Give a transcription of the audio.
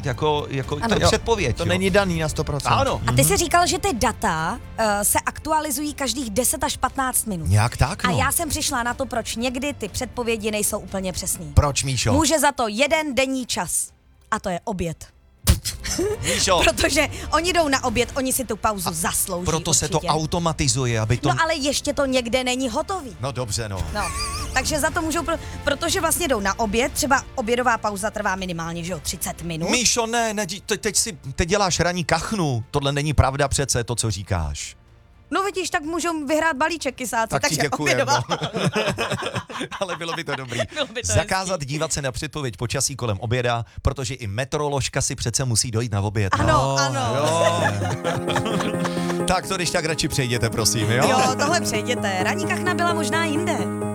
jako Ano. předpověď. To jo. není daný na 100%. Ano. A ty jsi říkal, že ty data se aktualizují každých 10 až 15 minut. Nějak tak, A no. já jsem přišla na to, proč někdy ty předpovědi nejsou úplně přesný. Proč, Míšo? Může za to jeden denní čas. A to je oběd. Míšo, Protože oni jdou na oběd, oni si tu pauzu zaslouží. proto se to určitě. automatizuje, aby to... No ale ještě to někde není hotový. No dobře, no. No, takže za to můžou, protože vlastně jdou na oběd, třeba obědová pauza trvá minimálně, že jo, 30 minut. Míšo, ne, teď děláš ranní kachnu. Tohle není pravda přece, to, co říkáš. No vidíš, tak můžou vyhrát balíček kysáci, Tak ti takže děkujem, obědová. no. Ale bylo by to dobrý. Bylo by to Zakázat dívat se na předpověď počasí kolem oběda, protože i meteoroložka si přece musí dojít na oběd. Ano, ano. Jo. Tak to když tak radši přejděte, prosím, jo? Jo, tohle přejděte. Ranní kachna byla možná jinde.